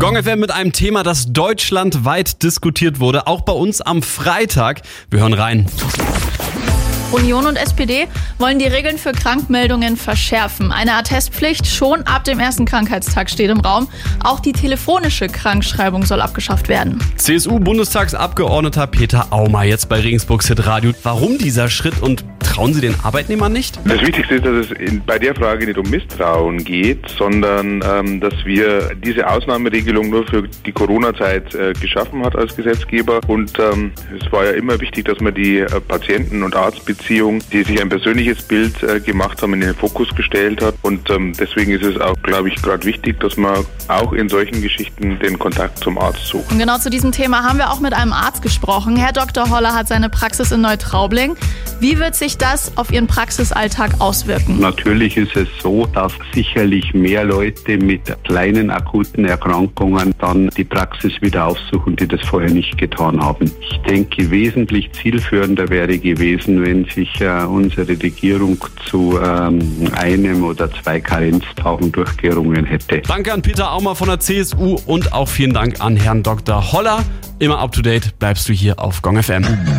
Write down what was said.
Gong FM mit einem Thema, das deutschlandweit diskutiert wurde, auch bei uns am Freitag. Wir hören rein. Union und SPD wollen die Regeln für Krankmeldungen verschärfen. Eine Attestpflicht schon ab dem ersten Krankheitstag steht im Raum. Auch die telefonische Krankschreibung soll abgeschafft werden. CSU-Bundestagsabgeordneter Peter Aumer jetzt bei Regensburgs Hitradio. Warum dieser Schritt und trauen Sie den Arbeitnehmern nicht? Das Wichtigste ist, dass es bei der Frage nicht um Misstrauen geht, sondern dass wir diese Ausnahmeregelung nur für die Corona-Zeit geschaffen hat als Gesetzgeber. Und es war ja immer wichtig, dass man die Patienten- und Arztbeziehung, die sich ein persönliches Bild gemacht haben, in den Fokus gestellt hat. Und deswegen ist es auch, glaube ich, gerade wichtig, dass man auch in solchen Geschichten den Kontakt zum Arzt sucht. Und genau zu diesem Thema haben wir auch mit einem Arzt gesprochen. Herr Dr. Holler hat seine Praxis in Neutraubling. Wie wird sich das auf Ihren Praxisalltag auswirken? Natürlich ist es so, dass sicherlich mehr Leute mit kleinen akuten Erkrankungen dann die Praxis wieder aufsuchen, die das vorher nicht getan haben. Ich denke, wesentlich zielführender wäre gewesen, wenn sich unsere Regierung zu einem oder 2 Karenztagen durchgerungen hätte. Danke an Peter Aumer von der CSU und auch vielen Dank an Herrn Dr. Holler. Immer up to date bleibst du hier auf Gong FM.